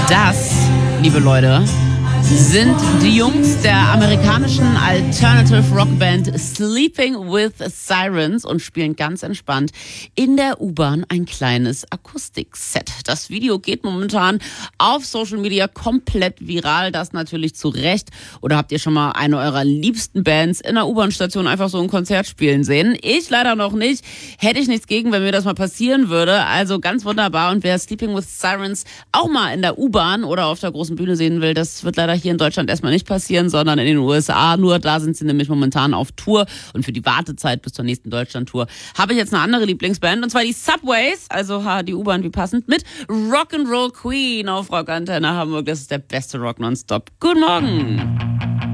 Das, liebe Leute, sind die Jungs der amerikanischen Alternative Rockband Sleeping with Sirens und spielen ganz entspannt in der U-Bahn ein kleines Akustikset. Das Video geht momentan auf Social Media komplett viral, das natürlich zu Recht. Oder habt ihr schon mal eine eurer liebsten Bands in der U-Bahn-Station einfach so ein Konzert spielen sehen? Ich leider noch nicht. Hätte ich nichts gegen, wenn mir das mal passieren würde. Also ganz wunderbar. Und wer Sleeping with Sirens auch mal in der U-Bahn oder auf der großen Bühne sehen will, das wird leider hier in Deutschland erstmal nicht passieren, sondern in den USA. Nur da sind sie nämlich momentan auf Tour. Und für die Wartezeit bis zur nächsten Deutschland-Tour habe ich jetzt eine andere Lieblingsband. Und zwar die Subways, also die U-Bahn wie passend, mit Rock'n'Roll Queen auf Rockantenne Hamburg. Das ist der beste Rock nonstop. Guten Morgen.